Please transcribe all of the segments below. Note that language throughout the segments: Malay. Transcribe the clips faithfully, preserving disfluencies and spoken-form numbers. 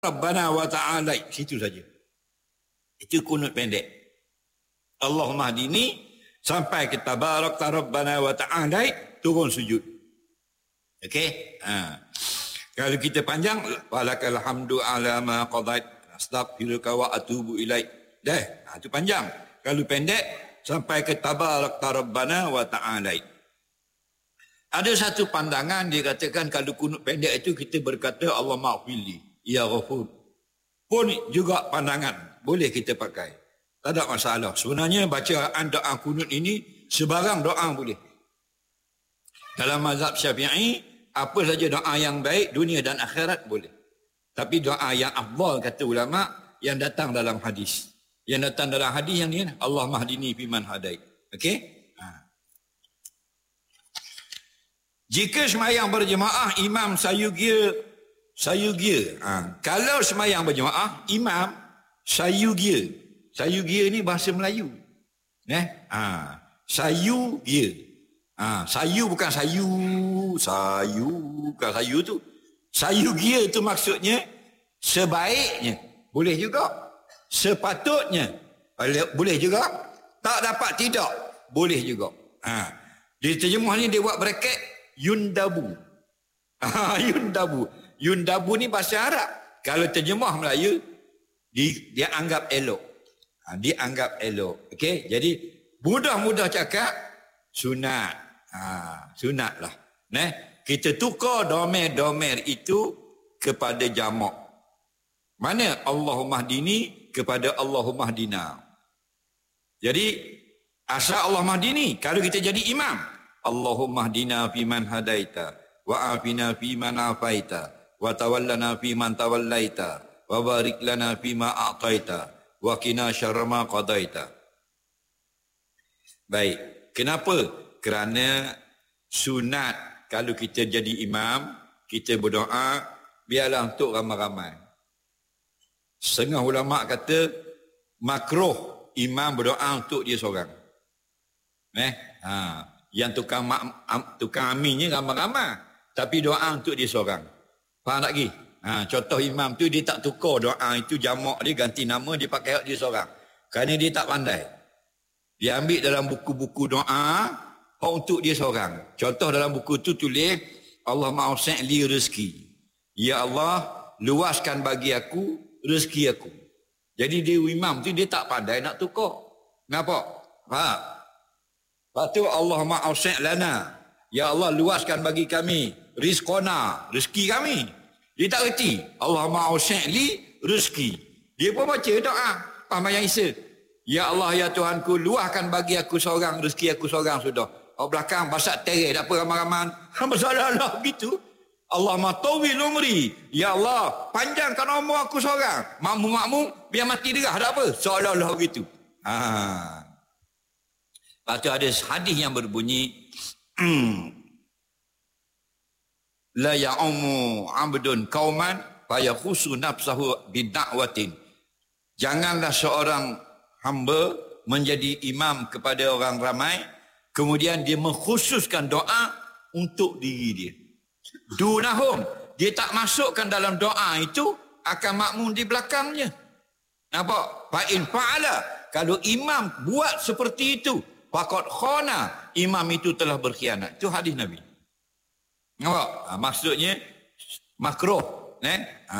Rabbana wa ta'ala, situ saja. Itu kunut pendek. Allahumma hadini sampai ke tabarak Rabbana wa ta'ala, turun sujud. Okey? Ha. Kalau kita panjang, walakal hamdu ala ma qadait, astaghfiruka wa atubu ilaik. Dah, ha, itu panjang. Kalau pendek sampai ke tabarak Rabbana wa ta'ala. Ada satu pandangan dia katakan kalau kunut pendek itu kita berkata Allah ma'fili ya ghafur. Pun juga pandangan boleh kita pakai. Tak ada masalah. Sebenarnya bacaan doa kunut ini sebarang doa boleh. Dalam mazhab Syafi'i, apa saja doa yang baik dunia dan akhirat boleh. Tapi doa yang afdal kata ulama yang datang dalam hadis. Yang datang dalam hadis yang ni Allah mahdini fiman hadait. Okey? Ha. Jika semayang berjemaah imam sayugia sayugia. Ha. Kalau semayang berjemaah imam sayugia. Sayugia ni bahasa Melayu. Eh? Ha. Sayugia. Ha. Sayu bukan sayu, sayu bukan sayu tu. Sayugia tu maksudnya sebaiknya. Boleh juga. Sepatutnya. Boleh juga. Tak dapat tidak. Boleh juga. Ha. Di terjemah ni dia buat bracket yundabu. Ha, yundabu. Yundabu ni bahasa Arab. Kalau terjemah Melayu, di, dia anggap elok. Ha, dia anggap elok. Okey, jadi mudah-mudah cakap sunat. Ha, sunat lah. Nah, kita tukar domer-domer itu kepada jamak. Mana Allahumma hdini kepada Allahumma hdina. Jadi asal Allahumma hdini kalau kita jadi imam, Allahumma hdina fiman hadaita wa afina fiman afaita wa tawallana fiman tawallaita wa barik lana fima a'taita wa qina syarra ma qadaita. Baik, kenapa? Kerana sunat kalau kita jadi imam, kita berdoa biarlah untuk ramai-ramai. Setengah ulama kata makruh imam berdoa untuk dia seorang. Eh, ha, yang tukang mak, tukang aminnya ramai-ramai, tapi doa untuk dia seorang. Faham tak lagi? Ha, contoh imam tu dia tak tukar doa itu jamak dia ganti nama dia pakai hak dia seorang. Kerana dia tak pandai. Dia ambil dalam buku-buku doa hak untuk dia seorang. Contoh dalam buku tu tulis Allah ma'usai' li rezeki. Ya Allah, luaskan bagi aku rezeki aku. Jadi dia imam tu dia tak pandai nak tukar. Kenapa? Faham? Lepas tu Allah ma'usai' lana. Ya Allah, luaskan bagi kami rizqona, rezeki kami. Dia tak reti. Allah ma'usai' li rezeki. Dia pun baca doa Pahmayang Isa. Ya Allah, ya Tuhanku, luahkan bagi aku seorang, rezeki aku seorang sudah. Oh, belakang basak terer, tak apa ramai-ramai. Masalah begitu. Allah matawil umri. Ya Allah, panjangkan umur aku seorang. Makmum-makmum biar mati derah, tak apa. Seolah-olah begitu. Ha. Lepas tu ada hadis yang berbunyi la ya'umu 'abdun qauman fayakhusu nafsahu bid'awatin. Janganlah seorang hamba menjadi imam kepada orang ramai kemudian dia mengkhususkan doa untuk diri dia. Dunahum, dia tak masukkan dalam doa itu akan makmum di belakangnya. Nampak? Fa in fa'ala, kalau imam buat seperti itu, faqad khana, imam itu telah berkhianat. Itu hadis Nabi. Nampak? Ha, maksudnya makruh, eh? Ha.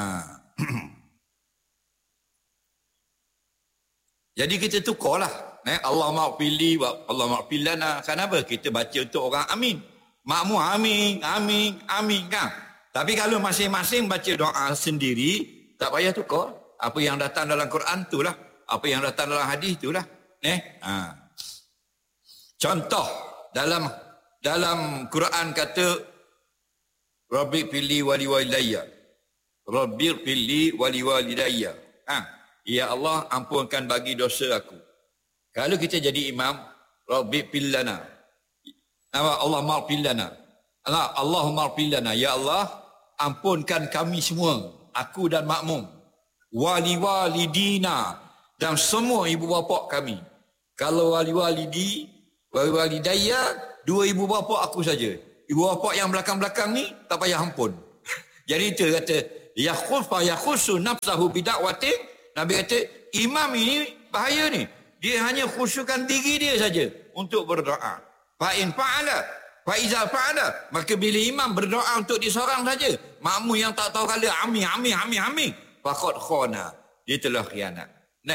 Jadi kita tukarlah, eh? Allah ma'fili wa Allah ma'filana. Kenapa? Kita baca untuk orang amin. Makmum amin, amin, amin kan. Tapi kalau masing-masing baca doa sendiri, tak payah tukar. Apa yang datang dalam Quran itulah, apa yang datang dalam hadis itulah. Eh? Ha. Contoh dalam dalam Quran kata Rabbi pilli wali walidayya. Rabbi pilli wali walidayya. Ha. Ya Allah, ampunkan bagi dosa aku. Kalau kita jadi imam, Rabbi pillana. Allah maghfirlana. Allah Allahumma maghfirlana. Ya Allah, ampunkan kami semua, aku dan makmum. Wali walidina, dan semua ibu bapa kami. Kalau wali walidi, wali walidayya, dua ibu bapa aku saja. Ibu bapa yang belakang-belakang ni tak payah ampun. Jadi itu kata yakhul fa yakhusu nafsahu bida'watin. Nabi kata imam ini bahaya ni. Dia hanya khusyukkan diri dia saja untuk berdoa. Fa in fa'ala fa iza fa'ala, maka bila imam berdoa untuk dia seorang saja, makmum yang tak tahu kala amin amin amin amin, faqad khana, dia telah khianat. Nah.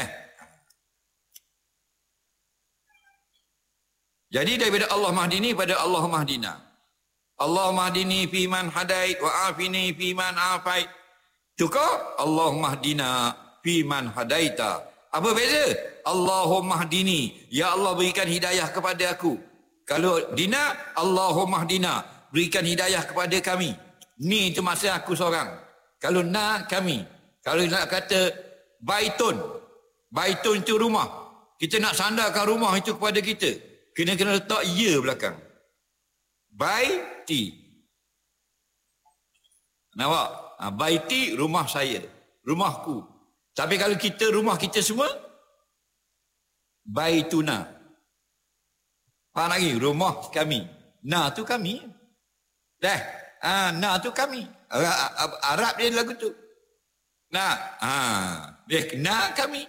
Jadi daripada Allah mahdini pada Allah mahdina. Allah mahdini fi man hadait wa afini fi man afait. Cukup Allah mahdina fi man hadaita. Apa beza? Allahumma hdini, ya Allah berikan hidayah kepada aku. Kalau dina, Allahumma hdina, berikan hidayah kepada kami. Ni itu maksud aku seorang. Kalau na, kami. Kalau nak kata baitun, baitun itu rumah. Kita nak sandarkan rumah itu kepada kita, kena kena letak ya belakang. Baiti. Nampak? Ha, baiti rumah saya, rumahku. Tapi kalau kita rumah kita semua, baituna. Faham lagi? Rumah kami. Na tu kami. Dah. Ha, na tu kami. Arab dia lagu tu. Na. Ha, dia na kami.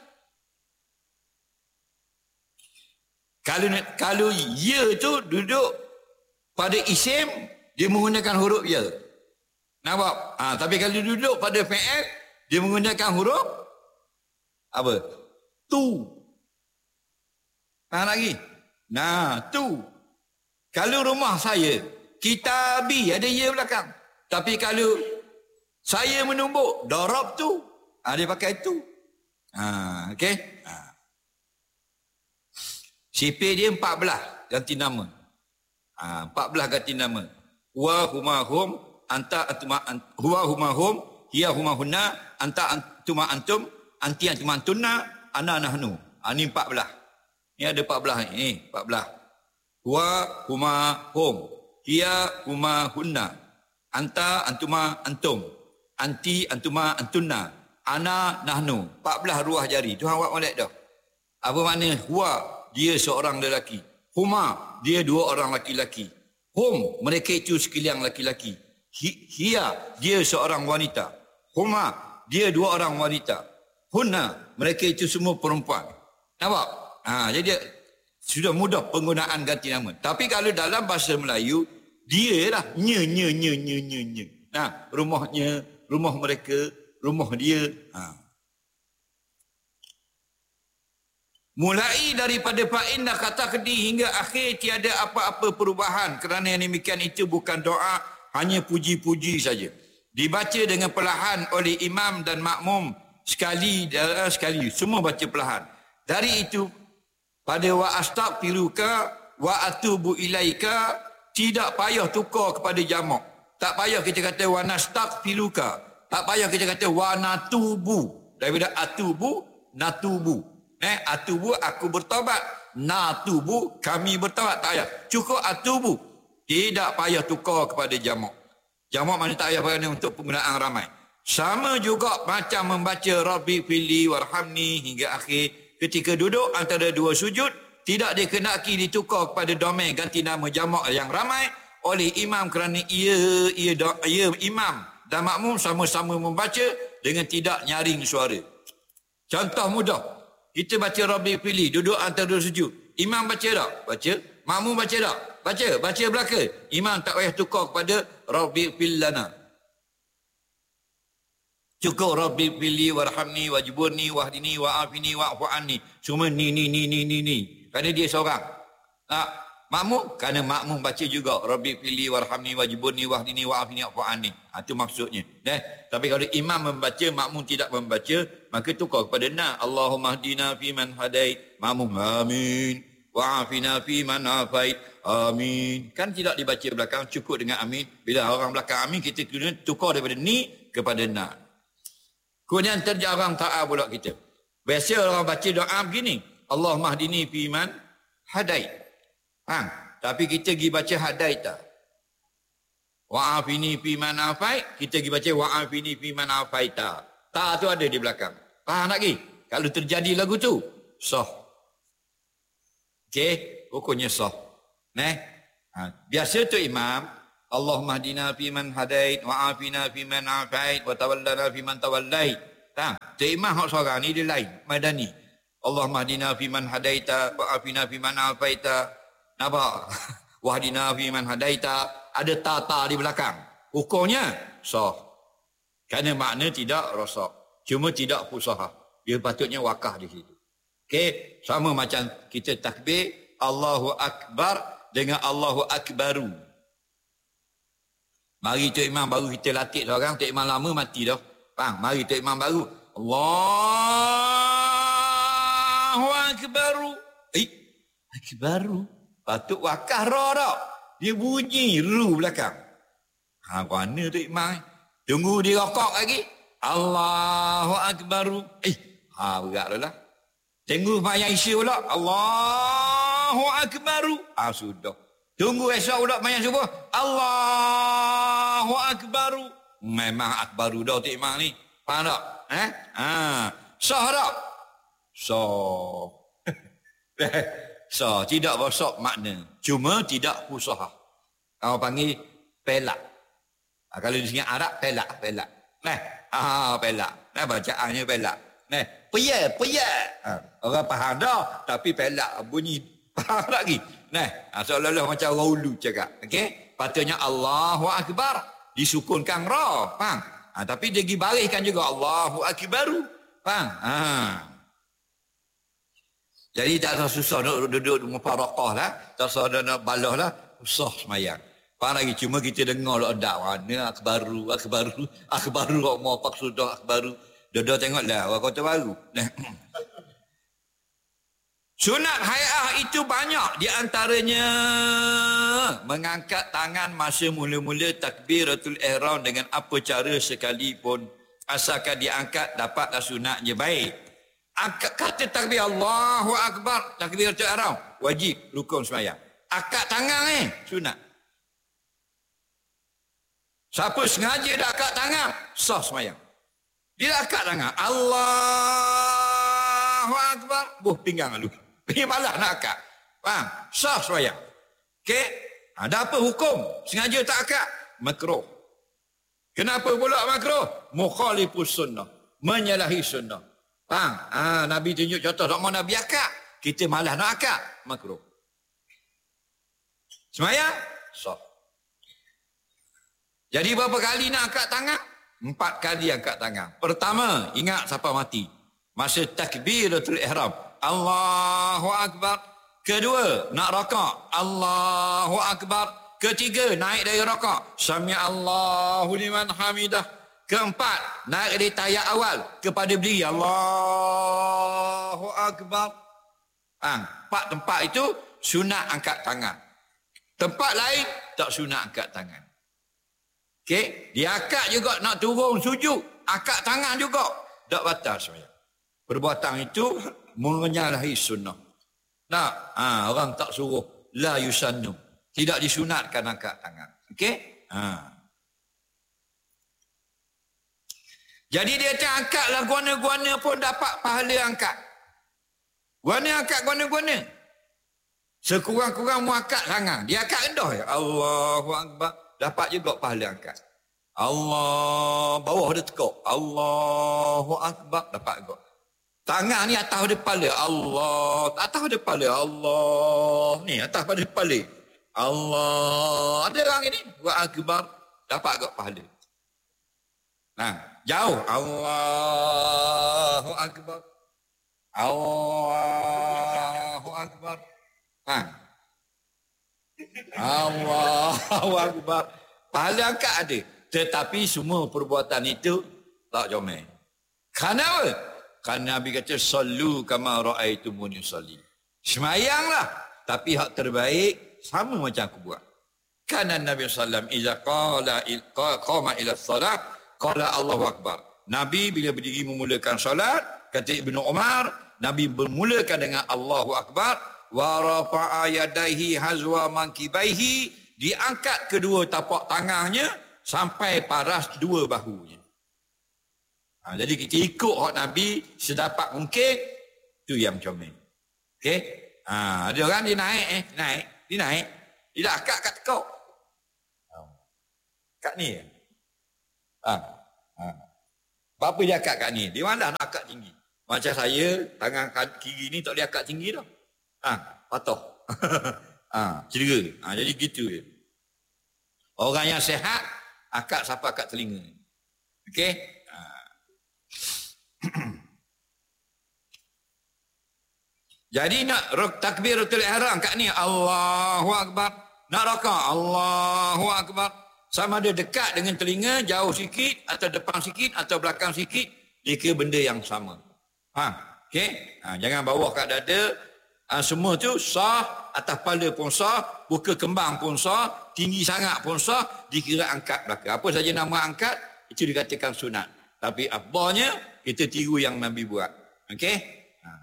Kalau kalau ya tu duduk pada isim, dia menggunakan huruf ya. Nampak? Ha, tapi kalau duduk pada fi'il, dia menggunakan huruf apa? Tu. Faham lagi? Nah, tu. Kalau rumah saya, kitabi, ada ya belakang. Tapi kalau saya menumbuk, darab tu, ha, dia pakai tu. Ha, okey? Ha. Sipir dia empat belas ganti nama. Ha, empat belas ganti nama. Huwa huma hum, anta antuma huwa huma hum, hiya huma hunna, anta antuma antum, anti antum antunna, ana nahnu. Ha, ni empat belas. Ni ada empat belas ni, empat belas. Huwa huma hum, hiya huma hunna, anta antuma antum, anti antuma antunna, ana nahnu. empat belas ruah jari. Tuhan buat molek dah. Apa makna huwa? Dia seorang lelaki. Huma, dia dua orang laki-laki. Hum, mereka itu sekalian laki-laki. Hiya, dia seorang wanita. Huma, dia dua orang wanita. Hunna, mereka itu semua perempuan. Nampak? Ha, jadi sudah mudah penggunaan ganti nama. Tapi kalau dalam bahasa Melayu, dia lah nye, nye, nye, nye, nye, nye. Nah, rumahnya, rumah mereka, rumah dia. Ha. Mulai daripada fa'inna kata kedi hingga akhir tiada apa-apa perubahan. Kerana yang demikian itu bukan doa, hanya puji-puji saja. Dibaca dengan perlahan oleh imam dan makmum sekali sekali. Semua baca perlahan. Dari itu, pada wa astaghfiruka wa atubu ilaika, tidak payah tukar kepada jamak. Tak payah kita kata wa nastaghfiruka. Tak payah kita kata wa natubu. Daripada atubu, natubu. Eh, atubu aku bertaubat, natubu kami bertaubat. Tak payah. Cukup atubu. Tidak payah tukar kepada jamak. Jamak mana tak payah pakai untuk penggunaan ramai. Sama juga macam membaca Rabbi fili warhamni hingga akhir. Ketika duduk antara dua sujud, tidak dikenaki ditukar kepada domain ganti nama jamak yang ramai oleh imam kerana ia ia, ia imam dan makmum sama-sama membaca dengan tidak nyaring suara. Contoh mudah. Kita baca Rabbi fili, duduk antara dua sujud. Imam baca tak? Baca. Makmum baca tak? Baca. Baca belakang. Imam tak payah tukar kepada Rabbi fil lana. Cukup Rabbi fili warhamni wajburni wahdini wa'afini wa'fu anni. Semua ni ni ni ni ni ni. Kerana dia seorang. Ha, makmum kerana makmum baca juga Rabbi fili warhamni wajburni wahdini wa'afini wa'fu anni. Ha, itu maksudnya. Eh? Tapi kalau imam membaca, makmum tidak membaca, maka tukar kepada na. Allahumma hdina fi man hadait. Makmum amin. Wa'afina fi man afait. Amin. Kan tidak dibaca belakang, cukup dengan amin. Bila orang belakang amin, kita tukar daripada ni kepada na. Kemudian terjarang ta'a pula kita. Biasa orang baca doa begini. Allahumma hdini fi man hadait. Ha, tapi kita pergi baca hadait tak? Wa'afini fi man afait, kita pergi baca wa'afini fi man afaita. Ta tu ada di belakang. Faham lagi? Kalau terjadi lagu tu, sah. Okey, hukumnya sah. Neh. Ha, biasa tu imam Allahumma hdina fi man hadait wa afina fi man afait wa tawallana fi man tawallait. Faham? Tok Imam hak seorang ni dia lain, Madani. Allahumma hdina fi man hadaita wa afina fi man afaita. Nampak? Wa hdina fi man hadaita, ada ta-ta di belakang. Hukumnya sah. Kerana makna tidak rosak. Cuma tidak fusaha. Dia patutnya wakah di situ. Okey, sama macam kita takbir Allahu Akbar dengan Allahu Akbaru. Mari Tok Imam baru kita latih seorang, Tok Imam lama mati dah. Faham? Mari Tok Imam baru. Allahu Akbaru. Eh, Akbaru. Patut wakah ra tak? Dia bunyi ru belakang. Ha, mana Tok Imam? Tunggu dia rokok lagi. Allahu Akbaru. Eh, ha, berat dah lah. Tunggu mayang isya pula. Allahu Akbaru. Ah, sudah. Tunggu esok pula mayang subuh. Allahu Akbaru. Memang Akbaru dah Tok Imam ni. Faham tak? Eh? Ha. Sah tak? Sah. Sah. Tidak rosak makna. Cuma tidak fusaha. Orang panggil pelak. Ha, kalau di sini Arab, pelak. Pelak. Nah. Ah, pelak. Nah, bacaannya pelak. Nah, peyek, peyek. Ha, orang faham dah, tapi pelak bunyi faham lagi. Nah, ha, seolah-olah macam orang ulu cakap. Okey? Patutnya Allahu Akbar disukunkan ra, faham? Ha, tapi dia dibariskan juga Allahu Akbaru. Faham? Ha. Jadi tak usah susah nak duduk mufaraqah lah, tak usah nak balah lah, usah semayang. Faham lagi? Cuma kita dengar lah dak mana akbaru, akbaru, akbaru kok mau pak sudah akbaru. Dodo tengoklah orang kota baru. Sunat hai'ah itu banyak, di antaranya mengangkat tangan masa mula-mula takbiratul ihram dengan apa cara sekalipun, asalkan diangkat dapatlah sunatnya baik. Angkat kata takbir Allahu Akbar, takbiratul ihram wajib rukun sembahyang. Angkat tangan ni sunat. Siapa sengaja dah angkat tangan, sah sembahyang. Dia angkat tangan. Allahu Akbar. Buh pinggang lu. Dia malah nak angkat. Faham? Sah sembahyang. Okey? Ada apa hukum? Sengaja tak angkat? Makruh. Kenapa pula makruh? Mukhalifus sunnah. Menyalahi sunnah. Faham? Ha, Nabi tunjuk contoh. Tak mau Nabi angkat. Kita malah nak angkat. Makruh. Sembahyang? Sah. Jadi berapa kali nak angkat tangan? Empat kali angkat tangan. Pertama, ingat siapa mati. Masa takbiratul ihram. Allahu Akbar. Kedua, nak rakaat. Allahu Akbar. Ketiga, naik dari rakaat. Sami Allahu liman hamidah. Keempat, naik dari tahiyat awal kepada berdiri. Allahu Akbar. Ha, empat tempat itu sunat angkat tangan. Tempat lain tak sunat angkat tangan. Okey, dia akad juga nak turun sujud, akad tangan juga, tak batal sembahyang. Perbuatan itu menyalahi sunnah. Nah, ha, orang tak suruh la yusannu, tidak disunatkan angkat tangan. Okey? Ha. Jadi dia cakap angkatlah guana-guana pun dapat pahala angkat. Guana angkat guana-guana. Sekurang-kurang mu angkat tangan, dia angkat rendah ya. Allahu Akbar. Dapat juga pahala angkat. Allah, bawah dia tekuk. Allahu Akbar. Dapat juga. Tangan ni atas pada kepala. Allah. Atas pada kepala. Allah. Ni atas pada kepala. Allah. Ada orang ini. Buat akbar. Dapat juga pahala. Nah, jauh. Allahu Akbar. Allahu Akbar. Ha. Allahu Akbar. Pahala angkat ada. Tetapi semua perbuatan itu tak comel. Kenapa? Kerana Nabi kata sallu kama ra'aitumuni usalli. Semayanglah, tapi hak terbaik sama macam aku buat. Kana Nabi sallallahu alaihi wasallam iza qala qama ila salat qala Allahu Akbar. Nabi bila berdiri memulakan salat, kata Ibnu Umar, Nabi bermulakan dengan Allahu Akbar. Wa rafa'a yadaihi hazwa mankibaihi, diangkat kedua tapak tangannya sampai paras dua bahunya. Ha, jadi kita ikut hak Nabi sedapat mungkin, tu yang comel. Okey? Ha, ada orang dia naik eh, naik, dia naik, dia dah angkat kat tekuk. Kat ni. Ha. Ha. Apa dia akak kat ni? Dia malas nak akak tinggi. Macam saya, tangan kiri ni tak boleh akak tinggi dah. Ha. Patuh. ha. Cedera. Ha. Jadi gitu je. Orang yang sehat, akak sampai akak telinga. Okey? Ha. Jadi nak takbiratul ihram kat ni, Allahu Akbar. Nak rakaat, Allahu Akbar. Sama ada dekat dengan telinga, jauh sikit, atau depan sikit, atau belakang sikit, dia kira benda yang sama. Ha, okey? Ha, jangan bawa kat dada. Ha, semua tu sah, atas kepala pun sah, buka kembang pun sah, tinggi sangat pun sah, dikira angkat belakang. Apa saja nama angkat, itu dikatakan sunat. Tapi afdalnya, kita tiru yang Nabi buat. Okey?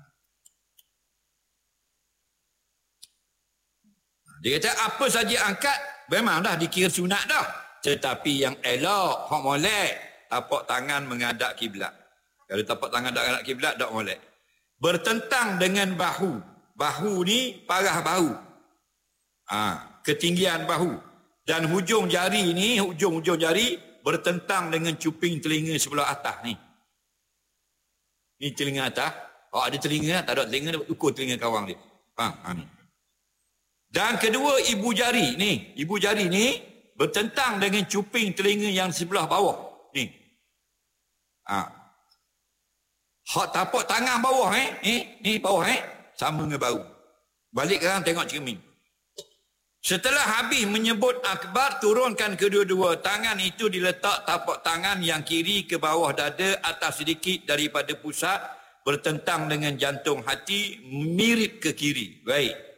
Dia kata apa saja angkat memang dah dikira sunat dah. Tetapi yang elok, hak molek, tapak tangan menghadap kiblat. Kalau tapak tangan menghadap kiblat, tak molek. Bertentang dengan bahu. Bahu ni parah bahu. Ha, ketinggian bahu. Dan hujung jari ni, hujung-hujung jari bertentang dengan cuping telinga sebelah atas ni. Ni telinga atas. Kalau ada telinga, tak ada telinga, dia ukur telinga kawang dia. Ha, ha ni. Dan kedua ibu jari ni, ibu jari ni bertentang dengan cuping telinga yang sebelah bawah ni. Ha. Hak tapak tangan bawah eh, ni, ni bawah eh, sama dengan bahu. Balik sekarang tengok cermin. Setelah habis menyebut akbar, turunkan kedua-dua tangan itu diletak tapak tangan yang kiri ke bawah dada atas sedikit daripada pusat, bertentang dengan jantung hati, mirip ke kiri. Baik.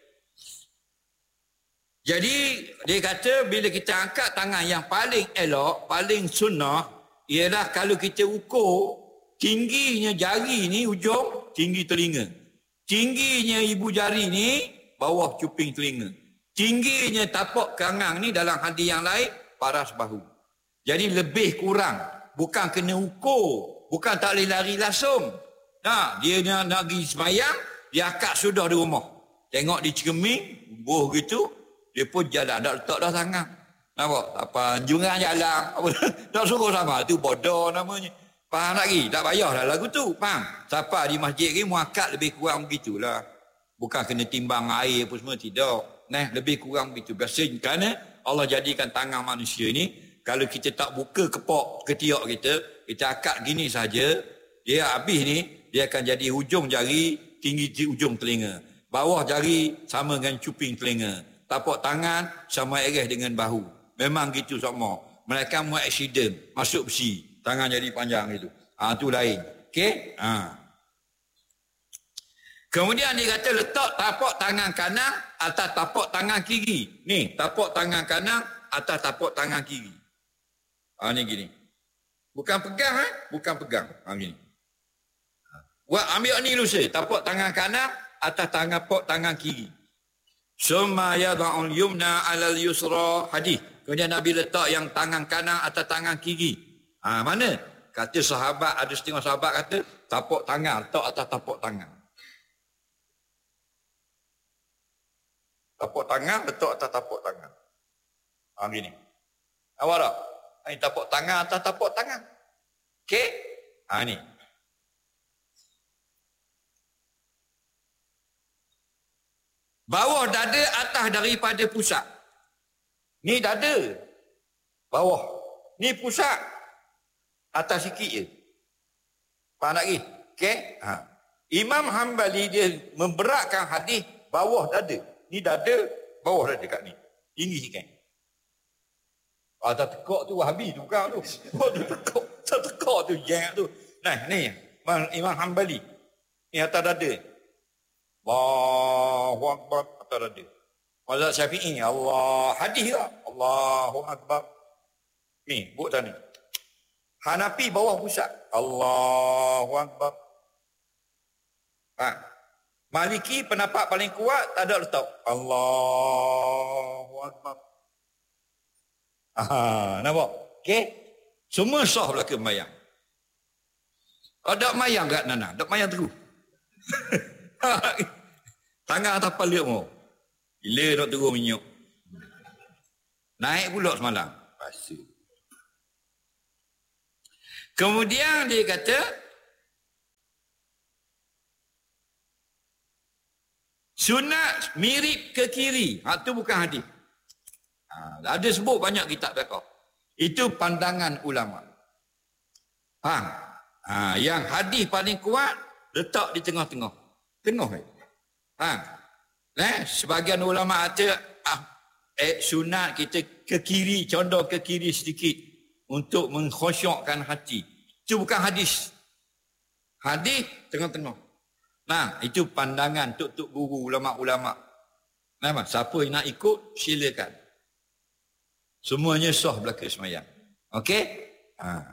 Jadi dia kata bila kita angkat tangan yang paling elok, paling sunnah, ialah kalau kita ukur tingginya jari ni ujung, tinggi telinga. Tingginya ibu jari ni bawah cuping telinga. Tingginya tapak kangang ni dalam hadis yang lain paras bahu. Jadi lebih kurang, bukan kena ukur, bukan tak boleh lari langsung. Nah, dia nak, nak pergi semayang, dia akak sudah di rumah. Tengok di cermin, buh gitu, dia pun jalan, tak letak dah tangan. Nampak? Apa? Jungan jalan. Apa? Tak suruh sama. Itu bodoh namanya. Faham lagi? Tak payah lah lagu tu. Faham? Siapa di masjid ni muakat lebih kurang begitulah. Bukan kena timbang air apa semua. Tidak. Nah, lebih kurang begitu. Biasanya kerana Allah jadikan tangan manusia ni, kalau kita tak buka kepok ketiak kita, kita akad gini saja, dia habis ni, dia akan jadi hujung jari tinggi di ujung telinga. Bawah jari sama dengan cuping telinga. Tapak tangan sama ereh dengan bahu. Memang gitu sama. Mereka buat aksiden, masuk besi, tangan jadi panjang itu. Ah, tu lain. Okey? Ah. Kemudian dia kata letak tapak tangan kanan atas tapak tangan kiri. Ni, tapak tangan kanan atas tapak tangan kiri. Ah, ni gini. Bukan pegang eh? Bukan pegang. Ah, gini. Buat ambil ni dulu saya. Tapak tangan kanan atas tangan tapak tangan kiri. Summa yada'ul yumna 'alal yusra, hadis. Kemudian Nabi letak yang tangan kanan atas tangan kiri. Ha, mana? Kata sahabat, ada setengah sahabat kata tapak tangan letak atas tapak tangan. Tapak tangan letak atas tapak tangan. Ha, begini. Awak tak? Ini tapak tangan atas tapak tangan. Okey? Ha, ni. Bawah dada atas daripada pusat. Ni dada. Bawah. Ni pusat. Atas sikit je. Faham lagi? Okey? Ha. Imam Hanbali dia memberatkan hadis bawah dada. Ni dada, bawah dada kat ni. Tinggi sikit. Ah, tak tekak tu Wahabi tu bukan tu. Oh, tu tekak. Tak tekak tu yang tu. Nah, ni Imam Hanbali. Ni atas dada. Allahu Akbar atas dada. Mazhab Syafi'i, Allah hadis lah. Allahu Akbar. Ni, buat tadi. Hanafi bawah pusat. Allahu Akbar. Ha. Maliki pendapat paling kuat tak ada letak. Allahu Akbar. Ah, nampak? Okey. Semua sah belaka mayang. Ada mayang kat Nana, ada mayang terus. Tangan atas kepala mu. Gila nak turun minyak. Naik pula semalam. Pasal. Kemudian dia kata, sunat mirip ke kiri. Ha, itu bukan hadis. Ha, ada sebut banyak kitab fiqh. Itu pandangan ulama. Ha, ha, yang hadis paling kuat letak di tengah-tengah. Tengah. Ha. Eh, sebagian ulama kata ah, eh, sunat kita ke kiri, condong ke kiri sedikit untuk mengkhusyukkan hati. Itu bukan hadis. Hadis tengah-tengah. Nah, itu pandangan tuk-tuk guru ulama-ulama. Nah, siapa yang nak ikut, silakan. Semuanya sah belaka semayang. Okey? Ha.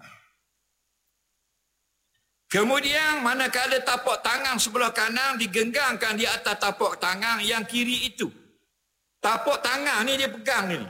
Kemudian manakala tapak tangan sebelah kanan digenggangkan di atas tapak tangan yang kiri itu. Tapak tangan ni dia pegang ni.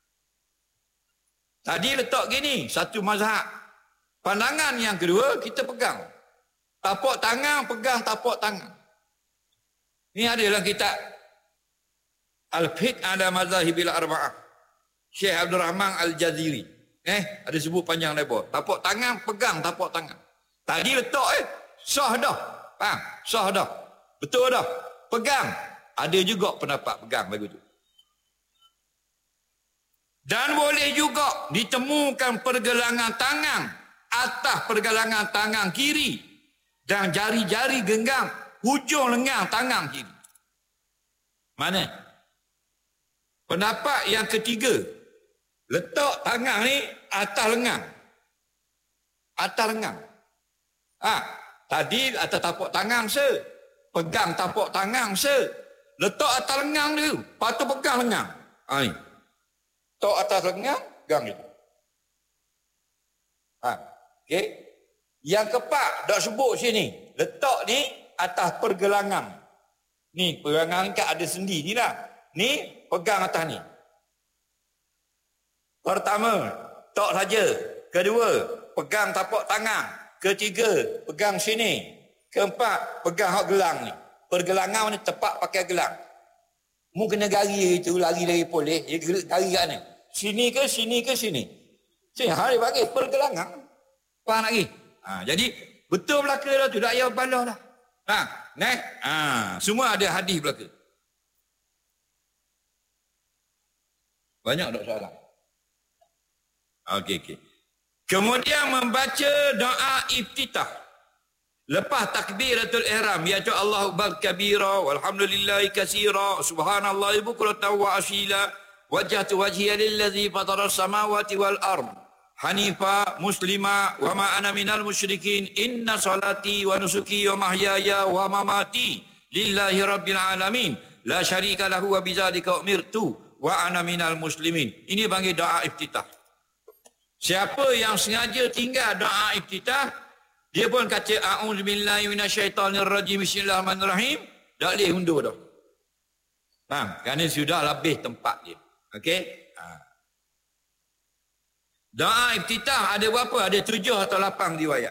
Tadi letak gini, satu mazhab. Pandangan yang kedua kita pegang. Tapak tangan pegang tapak tangan. Ini ada dalam kitab Al-Fiqh ala Mazahibil Arba'ah. Syekh Abdul Rahman Al-Jaziri. Eh, ada sebut panjang lebar. Tapak tangan pegang tapak tangan. Tadi letak eh, sah dah. Faham? Sah dah. Betul dah. Pegang. Ada juga pendapat pegang begitu. Dan boleh juga ditemukan pergelangan tangan atas pergelangan tangan kiri dan jari-jari genggam hujung lengan tangan kiri. Mana? Pendapat yang ketiga, letak tangan ni atas lengan. Atas lengan. Ah, tadi atas tapak tangan se. Pegang tapak tangan se. Letak atas lengan dulu. Lepas tu pegang lengan. Ha ni. Letak atas lengan, pegang itu. Ha, okey. Yang keempat, dak sebut sini. Letak ni atas pergelangan. Ni pergelangan kan ada sendi ni lah. Ni pegang atas ni. Pertama, tok saja. Kedua, pegang tapak tangan. Ketiga, pegang sini. Keempat, pegang hak gelang ni. Pergelangan ni tepat pakai gelang. Mu kena gari itu, lari dari polis, dia gari kat ni. Sini ke sini ke sini. Sini, ha, dia bagi pergelangan. Faham lagi? Ha, jadi, betul belaka dah tu, tak payah balah dah. Ha, nah, ha, semua ada hadis belaka. Banyak tak soalan? Okey, okey. Kemudian membaca doa iftitah. Lepas takbiratul ihram, yaitu Allahu akbar kabira walhamdulillahi katsira subhanallahi bukratan wa asila wajjahtu wajhiya lillazi fatara samawati wal ard hanifa muslima wa ma ana minal musyrikin inna salati wa nusuki wa mahyaya wa mamati lillahi rabbil alamin la syarika lahu wa bidzalika umirtu wa ana minal muslimin. Ini panggil doa iftitah. Siapa yang sengaja tinggal doa iftitah, dia pun kata a'udzubillahi minasyaitonirrajim bismillahirrahmanirrahim, tak boleh undur dah. Faham? Kerana sudah lebih tempat dia. Okey? Ha. Doa iftitah ada berapa? Ada tujuh atau lapan riwayat.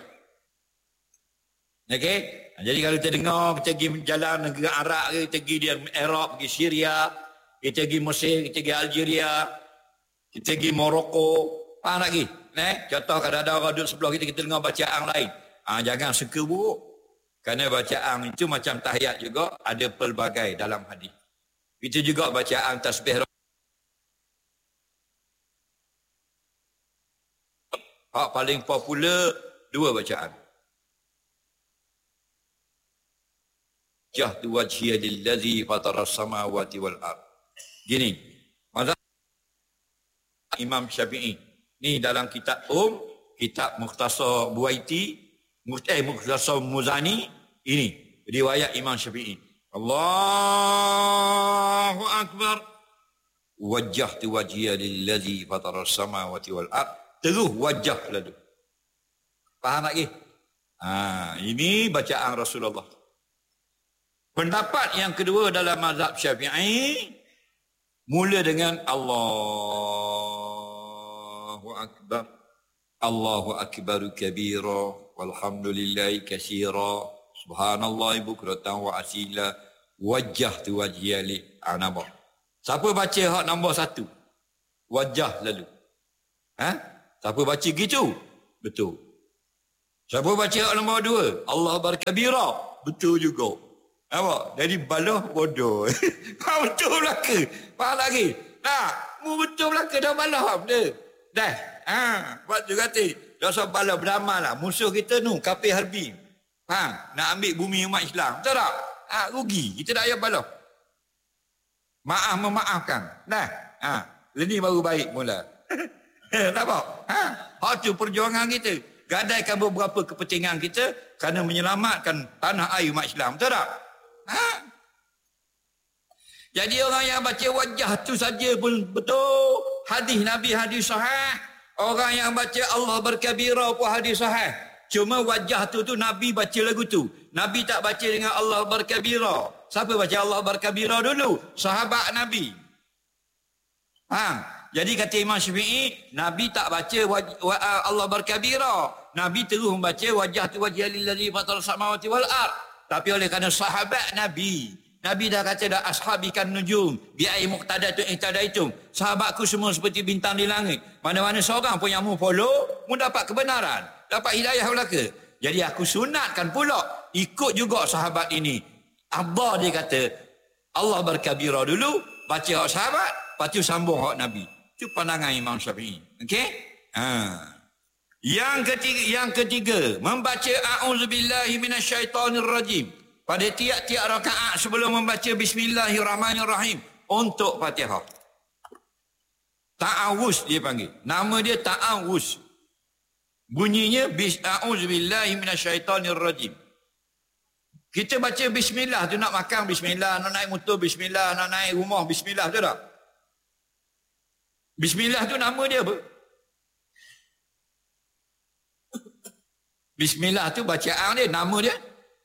Okey? Jadi kalau kita dengar, kita pergi jalan negara Arab ke, kita pergi dia Arab, pergi Syria, kita pergi Mesir, kita pergi Algeria, kita pergi Morocco. Faham lagi? Nah, contoh kadang-kadang orang duduk sebelah kita, kita dengar bacaan lain. Ah, jangan suka buruk. Kerana bacaan itu macam tahiyat juga, ada pelbagai dalam hadis. Itu juga bacaan tasbih. Hak paling popular, dua bacaan. Jahtu wajhiya lillazi fatara samawati wal ard. Gini, mazhab Imam Syafi'i. Ni dalam kitab Um, kitab Mukhtasar Buaiti, eh, Mukhtasar Muzani, ini riwayat Imam Syafi'i. Allahu Akbar. Wajjahtu wajhiya lillazi fatara samawati wal ard. Terus wajah lalu. Faham lagi? Ha, ini bacaan Rasulullah. Pendapat yang kedua dalam mazhab Syafi'i mula dengan Allahu Akbar. Allahu Akbaru kabira walhamdulillahi katsira subhanallahi bukratan wa asila wajjahtu wajhiya li anaba. Siapa baca hak nombor satu? Wajah lalu. Ha? Siapa baca gitu? Betul. Siapa baca ayat nombor dua? Allah berkabira. Betul juga. Nampak? Jadi balah bodoh. Faham betul belaka? Faham lagi? Nah, mu betul belaka dah balah benda. Dah. Ha, buat tu kata, dah usah balah beramal lah. Musuh kita tu, kafir harbi. Faham? Nak ambil bumi umat Islam. Betul tak? Ha, rugi. Kita dah ayat balah. Maaf memaafkan. Dah. Ha, ini baru baik mula. Nampak? Ha, hak tu perjuangan kita. Gadaikan beberapa kepentingan kita kerana menyelamatkan tanah air umat Islam. Betul tak? Ha? Jadi orang yang baca wajah tu saja pun betul. Hadis Nabi, hadis sahih. Orang yang baca Allah berkabira pun hadis sahih. Cuma wajah tu tu Nabi baca lagu tu. Nabi tak baca dengan Allah berkabira. Siapa baca Allah berkabira dulu? Sahabat Nabi. Ha? Jadi kata Imam Syafi'i, Nabi tak baca waj- wa- Allah berkabira. Nabi terus membaca wajah tu wajah lillazi fatar samawati wal ard. Tapi oleh kerana sahabat Nabi, Nabi dah kata dah ashabikan nujum bi ai muqtadatu ihtadaitum. Sahabatku semua seperti bintang di langit. Mana-mana seorang pun yang mu follow, mu dapat kebenaran, dapat hidayah belaka. Jadi aku sunatkan pula ikut juga sahabat ini. Abba dia kata Allah berkabira dulu, baca hak sahabat, lepas tu sambung hak Nabi. Itu pandangan Imam Syafi'i. Okey? Ha. Yang ketiga, yang ketiga, membaca a'udzubillahi minasyaitonirrajim pada tiap-tiap rakaat sebelum membaca bismillahirrahmanirrahim untuk Fatihah. Ta'awuz dia panggil. Nama dia ta'awuz. Bunyinya a'udzubillahi minasyaitonirrajim. Kita baca bismillah tu nak makan bismillah, nak naik motor bismillah, nak naik rumah bismillah, betul tak? Bismillah tu nama dia apa? Bismillah tu bacaan dia, nama dia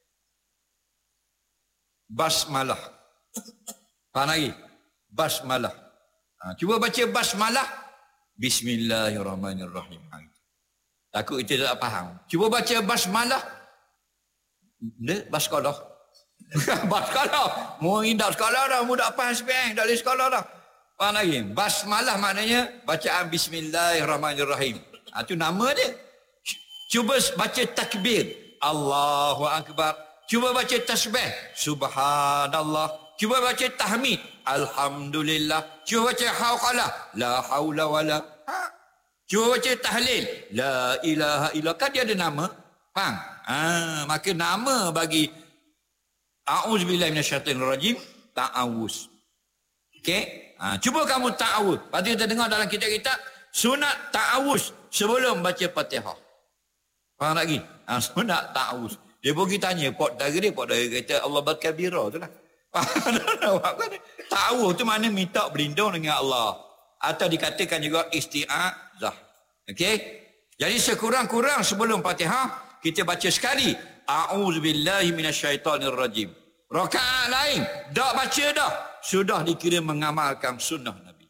basmalah. Faham lagi? Basmalah. Ha, cuba baca basmalah. Bismillahirrahmanirrahim. Takut kita tak faham. Cuba baca basmalah. Dia baskalah. Baskalah. Mu indah sekolah dah, mu dak faham sebenarnya, dak boleh sekolah dah. Faham lagi? Basmalah maknanya bacaan bismillahirrahmanirrahim. Ha, tu nama dia. Cuba baca takbir, Allahu Akbar. Cuba baca tasbih, Subhanallah. Cuba baca tahmid, Alhamdulillah. Cuba baca hauqalah, la haula wala. Ha? Cuba baca tahlil, la ilaha illallah. Kan dia ada nama. Faham? Ha, maka nama bagi a'udzubillahi minasyaitonirrajim ta'awuz. Okey? Ha, cuba kamu ta'awuz. Lepas tu kita dengar dalam kitab-kitab sunat ta'awuz sebelum baca Fatihah. Faham lagi? Ha, sunat ta'awuz. Dia pergi tanya pot dara dia, pot dara kata Allah berkabira tu lah. Ta'awuz tu mana minta berlindung dengan Allah. Atau dikatakan juga isti'azah. Okey? Jadi sekurang-kurang sebelum Fatihah kita baca sekali a'udzubillahi minasyaitonirrajim. Rakaat lain dak baca dah, sudah dikira mengamalkan sunnah Nabi.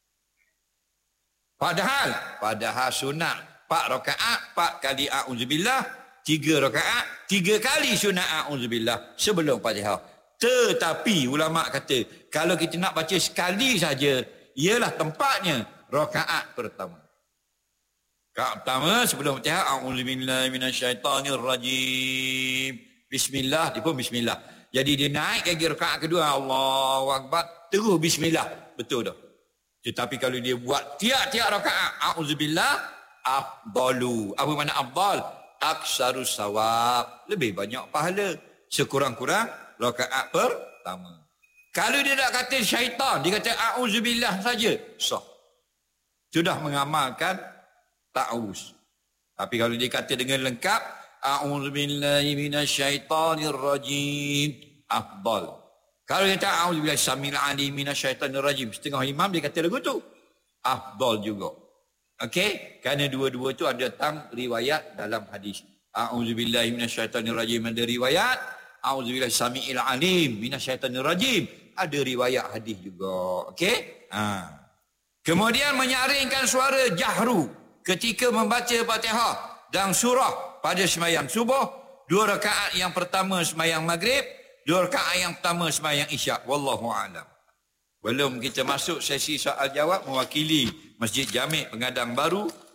Padahal padahal sunat empat rakaat, empat kali a'udzubillah, tiga rakaat, tiga kali sunat a'udzubillah sebelum Fatihah. Tetapi ulama kata kalau kita nak baca sekali saja, ialah tempatnya rakaat pertama. Rakaat pertama sebelum Fatihah, a'udzubillahi minasyaitonirrajim. Bismillah, dia pun bismillah. Jadi dia naik lagi rakaat kedua, Allahu Akbar, terus bismillah. Betul dah. Tetapi kalau dia buat tiap-tiap rakaat, a'udzubillah, afdalu. Apa makna afdal? Aksarus sawab. Lebih banyak pahala. Sekurang-kurang rakaat pertama. Kalau dia tak kata syaitan, dia kata a'udzubillah saja, sah. Sudah mengamalkan ta'awuz. Tapi kalau dia kata dengan lengkap, a'udzubillahi minasyaitonirrajim, afdal. Kalau dia kata a'udzubillahi samil alim minasyaitonirrajim, setengah imam dia kata lagu tu, afdal juga. Okey, kerana dua-dua tu ada datang riwayat dalam hadis. A'udzubillahi minasyaitonirrajim ada riwayat, a'udzubillahi samil alim minasyaitonirrajim ada riwayat hadis juga. Okey? Ha. Kemudian menyaringkan suara jahru ketika membaca Fatihah dan surah pada sembahyang subuh, dua rakaat yang pertama sembahyang maghrib, dua rakaat yang pertama sembahyang isyak. Wallahu a'lam. Belum kita masuk sesi soal jawab, mewakili Masjid Jami' Pengadang Baru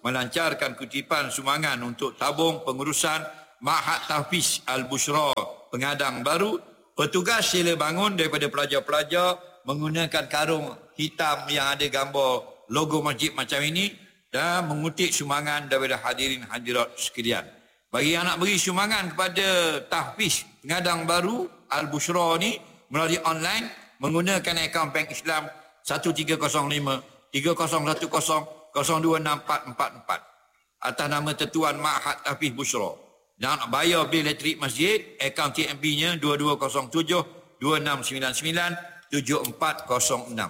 melancarkan kutipan sumbangan untuk tabung pengurusan Ma'had Tahfiz Al-Bushra Pengadang Baru. Petugas sila bangun daripada pelajar-pelajar menggunakan karung hitam yang ada gambar logo masjid macam ini dan mengutik sumbangan daripada hadirin hadirat sekalian. Bagi yang nak beri sumbangan kepada Tahfiz Pengadang Baru Al-Bushra ni melalui online menggunakan akaun Bank Islam satu tiga kosong lima tiga kosong satu kosong kosong dua enam empat empat empat atas nama Tetuan Ma'had Tahfiz Bushra. Dan nak bayar bil elektrik masjid, akaun T M B-nya dua dua kosong tujuh dua enam sembilan sembilan tujuh empat kosong enam.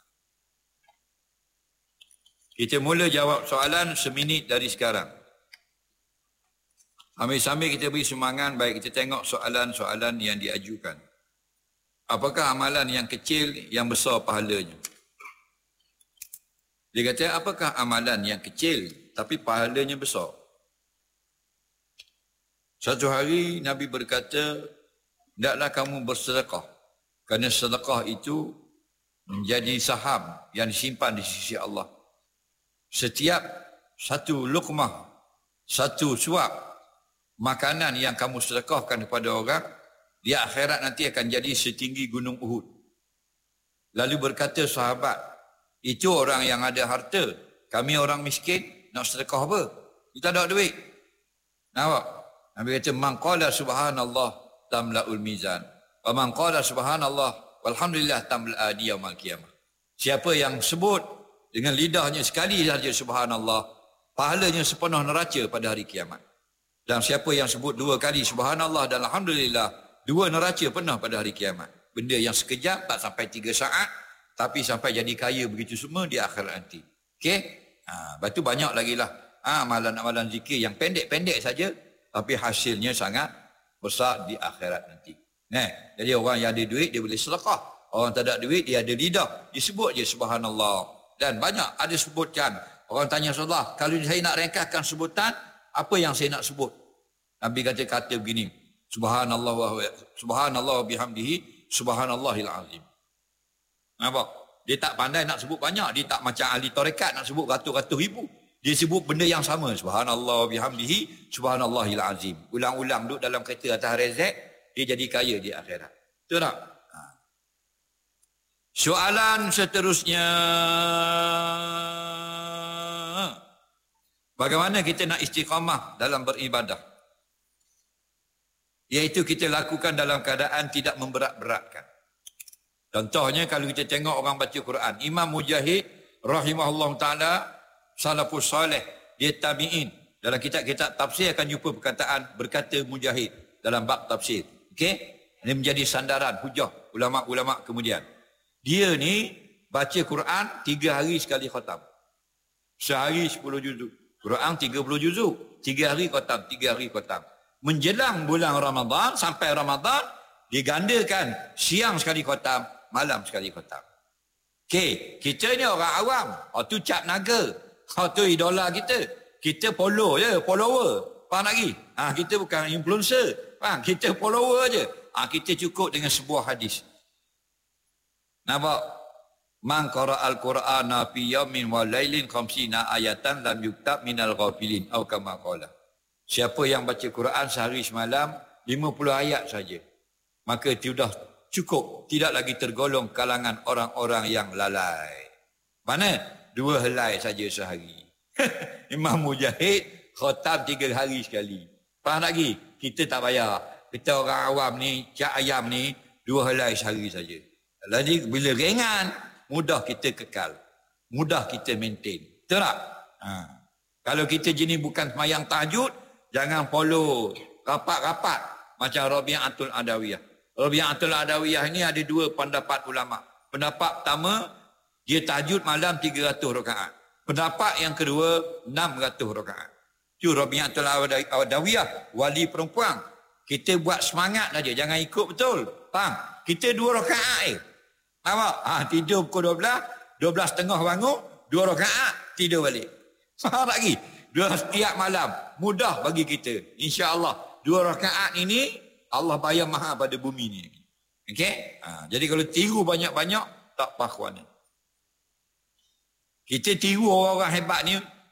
Kita mula jawab soalan seminit dari sekarang. Sambil-sambil kita beri sumbangan, baik kita tengok soalan-soalan yang diajukan. Apakah amalan yang kecil yang besar pahalanya? Dia kata, apakah amalan yang kecil tapi pahalanya besar? Satu hari Nabi berkata, hendaklah kamu bersedekah. Kerana sedekah itu menjadi saham yang disimpan di sisi Allah. Setiap satu luqmah, satu suap makanan yang kamu sedekahkan kepada orang, di akhirat nanti akan jadi setinggi gunung Uhud. Lalu berkata sahabat, itu orang yang ada harta. Kami orang miskin, nak sedekah apa? Kita tak ada duit. Nampak? Nabi kata, man qala subhanallah tamla'ul mizan. Wa man qala subhanallah walhamdulillah tamla'a yaumil qiyamah. Siapa yang sebut dengan lidahnya sekali saja subhanallah, pahalanya sepenuh neraca pada hari kiamat. Dan siapa yang sebut dua kali subhanallah dan alhamdulillah, dua neraca penuh pada hari kiamat. Benda yang sekejap, tak sampai tiga saat, tapi sampai jadi kaya begitu semua di akhirat nanti. Okey? Ha, lepas tu banyak lagi lah ha, amalan-amalan zikir yang pendek-pendek saja, tapi hasilnya sangat besar di akhirat nanti. Nah, jadi orang yang ada duit, dia boleh sedekah. Orang tak ada duit, dia ada lidah. Disebut je subhanallah. Dan banyak ada sebutkan. Orang tanya Rasulullah, kalau saya nak ringkaskan sebutan, apa yang saya nak sebut? Nabi kata kata begini, subhanallah wa subhanallah bihamdihi subhanallahil azim. Nampak? Dia tak pandai nak sebut banyak, dia tak macam ahli tarekat nak sebut ratus-ratus ribu. Dia sebut benda yang sama, subhanallah bihamdihi subhanallahil azim. Ulang-ulang duduk dalam kereta atas rezek, dia jadi kaya di akhirat. Betul tak? Ha. Soalan seterusnya, bagaimana kita nak istiqamah dalam beribadah? Iaitu kita lakukan dalam keadaan tidak memberat-beratkan. Contohnya kalau kita tengok orang baca Quran, Imam Mujahid rahimahullah ta'ala, salafus salih, dia tabi'in. Dalam kitab-kitab tafsir akan jumpa perkataan berkata Mujahid dalam bab tafsir. Okey? Ini menjadi sandaran, hujah ulama-ulama kemudian. Dia ni baca Quran tiga hari sekali khatam. Sehari sepuluh juzuk. Quran tiga puluh juzuk. Tiga hari khatam, tiga hari khatam. Menjelang bulan Ramadan, sampai Ramadan, digandakan siang sekali khatam, malam sekali khatam. Okey, kita ni orang awam. Oh tu cap naga. Oh tu idola kita. Kita follow je, follower. Faham lagi? Ha, kita bukan influencer. Faham? Kita follower je. Ha, kita cukup dengan sebuah hadis. Nampak? Man qara'al Qur'ana fi yawmin wa lailin khamsina ayatan lam yuktab minal ghafilin. Atau kama qala. Siapa yang baca Quran sehari semalam, lima puluh ayat saja, maka sudah cukup, tidak lagi tergolong kalangan orang-orang yang lalai. Mana? Dua helai saja sehari. Imam Mujahid khatam tiga hari sekali. Faham lagi? Kita tak payah. Kita orang awam ni, cak ayam ni, dua helai sehari saja. Jadi bila ringan, mudah kita kekal. Mudah kita maintain. Betul tak? Ha. Kalau kita jenis bukan semayang tahajud, jangan follow rapat-rapat macam Rabi'atul Adawiyah. Rabi'atul Adawiyah ini ada dua pendapat ulama. Pendapat pertama, dia tahajud malam tiga ratus rakaat. Pendapat yang kedua, enam ratus rakaat. Itu Rabi'atul Adawiyah, wali perempuan. Kita buat semangat saja, jangan ikut betul. Faham? Kita dua rakaat eh. Nampak? Ha, tidur pukul dua belas, dua belas setengah bangun, dua rakaat, tidur balik. Faham lagi? Dua setiap malam. Mudah bagi kita. InsyaAllah. Dua rakaat ini, Allah bayar mahal pada bumi ni. Okey? Ha, jadi kalau tiru banyak-banyak, tak pakhwan. Kita tiru orang-orang hebat ni,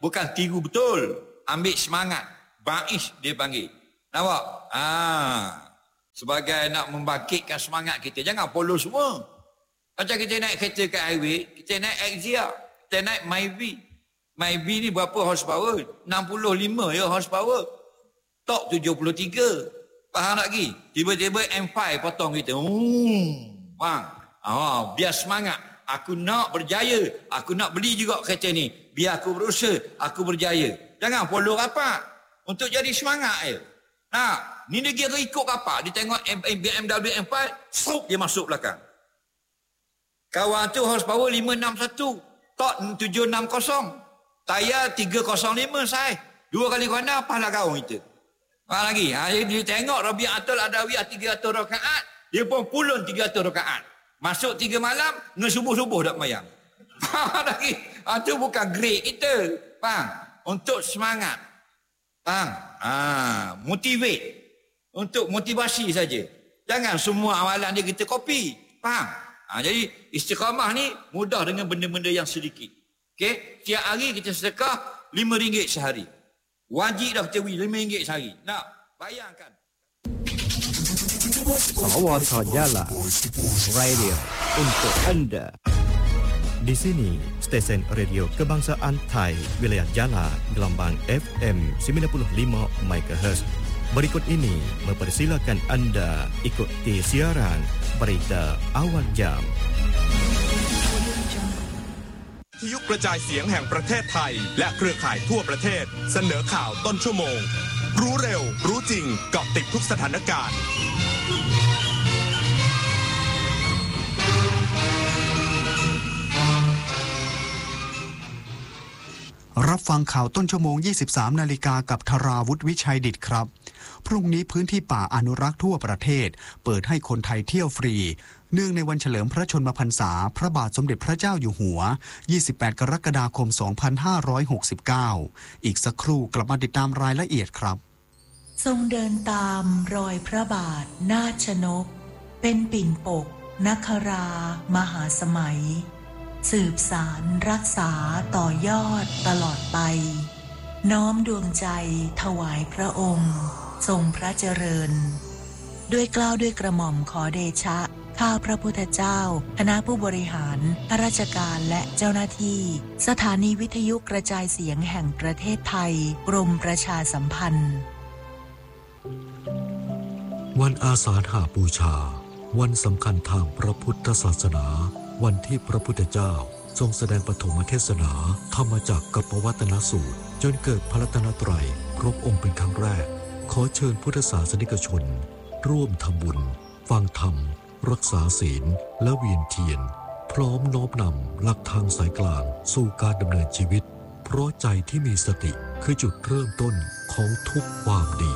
bukan tiru betul. Ambil semangat. Ba'is dia panggil. Nampak? Ah, sebagai nak membangkitkan semangat kita. Jangan follow semua. Macam kita naik kereta kat highway, kita naik Exia, kita naik Myvi. Myvi ni berapa horsepower? enam puluh lima ya horsepower. Top tujuh puluh tiga. Faham tak lagi? Tiba-tiba M lima potong kita. Hmm, bang. Ah, biar semangat. Aku nak berjaya. Aku nak beli juga kereta ni. Biar aku berusaha, aku berjaya. Jangan follow rapat. Untuk jadi semangat je. Nah, ni dia kira ikut rapat. Dia tengok B M W M lima, stop dia masuk belakang. Kawan tu horsepower lima enam satu. Top tujuh enam kosong. Tayar tiga kosong lima saiz. Dua kali ganda pahala kawan kita. Faham lagi? Ha, dia tengok Rabi'atul Adawiyah tiga ratus rakaat. Dia pun pulun tiga ratus rakaat. Masuk tiga malam, dengan subuh-subuh tak mayang. Faham lagi? Ha, itu bukan grade kita. Faham? Untuk semangat. Faham? Ha, motivate. Untuk motivasi saja. Jangan semua amalan dia kita copy. Faham? Ha, jadi istiqamah ni mudah dengan benda-benda yang sedikit. Okey, tiap hari kita sedekah lima ringgit sehari. Wajib dah kita beri lima ringgit sehari. Nak bayangkan. Salawat Jala Radio untuk anda. Di sini stesen radio kebangsaan Thai wilayah Jala gelombang F M sembilan puluh lima megahertz. Berikut ini mempersilakan anda ikuti siaran berita awal jam. วิทยุกระจายเสียงแห่งประเทศไทยและเครือข่ายทั่วประเทศเสนอข่าวต้นชั่วโมงรู้เร็วรู้จริงเกาะติดทุกสถานการณ์รับฟังข่าวต้นชั่วโมง ยี่สิบสาม นาฬิกากับธราวุฒิวิชัยดิษฐ์ครับพรุ่งนี้พื้นที่ป่าอนุรักษ์ทั่วประเทศเปิดให้คนไทยเที่ยวฟรีเนื่องในวันเฉลิมพระชนมพรรษาพระบาทสมเด็จพระเจ้าอยู่หัวยี่สิบแปดกรกฎาคมสองพันห้าร้อยหกสิบเก้าอีกสักครู่กลับมาติดตามรายละเอียดครับทรงเดินตามรอยพระบาทนาชนกเป็นปิ่นปกนครามหาสมัยสืบสารรักษาต่อยอดตลอดไปน้อมดวงใจถวายพระองค์ทรงพระเจริญด้วยเกล้าด้วยกระหม่อมขอเดชะข้าพระพุทธเจ้าคณะผู้บริหารข้าราชการและเจ้าหน้าที่สถานีวิทยุกระจายเสียงแห่งประเทศไทยกรมประชาสัมพันธ์วันอาสาฬหบูชาวันสำคัญทางพระพุทธศาสนาวันที่พระพุทธเจ้าทรงแสดงปฐมเทศนาธรรมจักรกับปวัตนสูตรจนเกิดพระรัตนตรัยครบองค์เป็นครั้งแรกขอเชิญพุทธศาสนิกชนร่วมทำบุญฟังธรรมรักษาศีลและเวียนเทียนพร้อมน้อมนำหลักทางสายกลางสู่การดำเนินชีวิตเพราะใจที่มีสติคือจุดเริ่มต้นของทุกความดี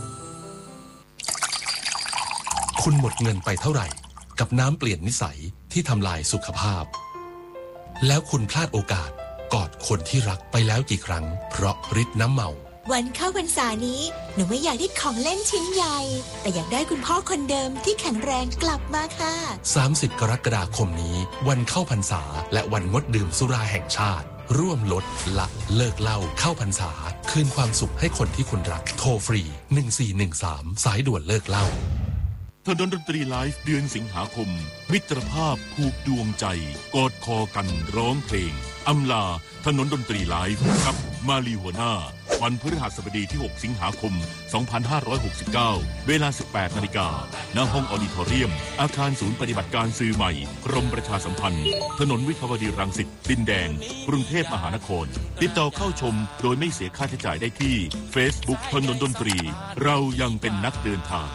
คุณหมดเงินไปเท่าไหร่กับน้ำเปลี่ยนนิสัยที่ทำลายสุขภาพแล้วคุณพลาดโอกาสกอดคนที่รักไปแล้วกี่ครั้งเพราะฤทธิ์น้ำเมาวันเข้าพรรษานี้หนูไม่อยากได้ของเล่นชิ้นใหญ่แต่อยากได้คุณพ่อคนเดิมที่แข็งแรงกลับมาค่ะสามสิบกรกฎาคมนี้วันเข้าพรรษาและวันงดดื่มสุราแห่งชาติร่วมลดละเลิกเหล้าเข้าพรรษาคืนความสุขให้คนที่คุณรักโทรฟรีหนึ่งสี่หนึ่งสามสายด่วนเลิกเหล้าถนนดนตรีไลฟ์เดือนสิงหาคมมิตรภาพผูกดวงใจกอดคอกันร้องเพลงอำลาถนนดนตรีไลฟ์กับมาลีหัวหน้าวันพฤหัสบดีที่หกสิงหาคมสองพันห้าร้อยหกสิบเก้าเวลา สิบแปดนาฬิกา ณ ห้องออดิทอเรียมอาคารศูนย์ปฏิบัติการสื่อใหม่กรมประชาสัมพันธ์ถนนวิภาวดีรังสิตดินแดงกรุงเทพมหานครติดต่อเข้าชมโดยไม่เสียค่าใช้จ่ายได้ที่ Facebook ถนนดนตรีเรายังเป็นนักเดินทาง